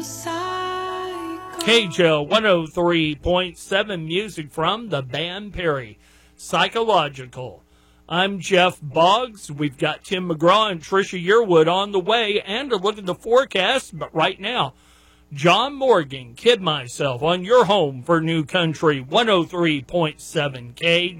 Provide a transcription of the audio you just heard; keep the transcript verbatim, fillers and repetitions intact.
K J O one oh three point seven, music from the band Perry, Psychological. I'm Jeff Boggs. We've got Tim McGraw and Tricia Yearwood on the way, and a look at the forecast. But right now, John Morgan, Kid Myself, on your home for New Country one oh three point seven K